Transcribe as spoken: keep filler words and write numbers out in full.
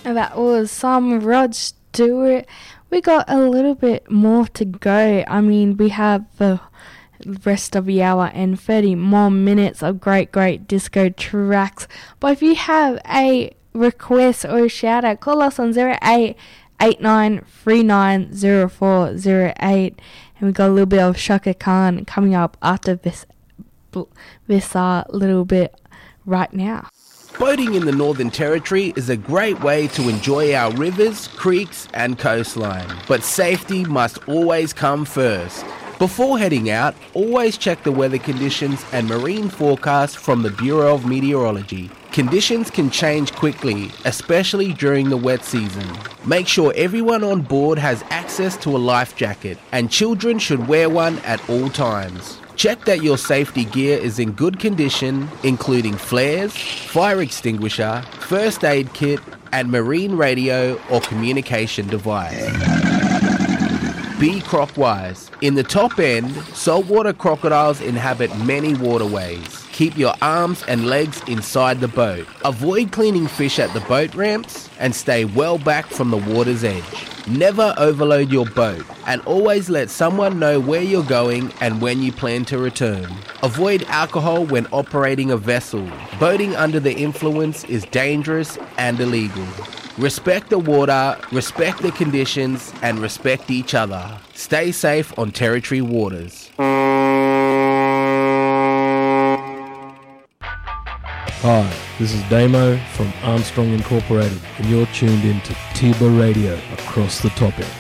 That was some Rod Stewart. We got a little bit more to go. I mean, we have the rest of the hour and thirty more minutes of great, great disco tracks. But if you have a request or a shout out, call us on zero eight eight nine three nine zero four zero eight. And we got a little bit of Shaka Khan coming up after this, this uh, little bit right now. Boating in the Northern Territory is a great way to enjoy our rivers, creeks and coastline. But safety must always come first. Before heading out, always check the weather conditions and marine forecast from the Bureau of Meteorology. Conditions can change quickly, especially during the wet season. Make sure everyone on board has access to a life jacket, and children should wear one at all times. Check that your safety gear is in good condition, including flares, fire extinguisher, first aid kit, and marine radio or communication device. Be croc-wise. In the top end, saltwater crocodiles inhabit many waterways. Keep your arms and legs inside the boat. Avoid cleaning fish at the boat ramps and stay well back from the water's edge. Never overload your boat and always let someone know where you're going and when you plan to return. Avoid alcohol when operating a vessel. Boating under the influence is dangerous and illegal. Respect the water, respect the conditions, and respect each other. Stay safe on Territory waters. Hi, this is Damo from Armstrong Incorporated, and you're tuned in to Tiba Radio across the topic.